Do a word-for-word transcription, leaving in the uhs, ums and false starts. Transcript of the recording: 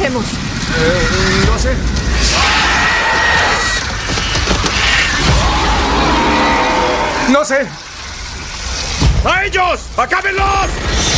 hacemos? Eh, no sé. No sé. ¡A ellos! ¡Acábenlos!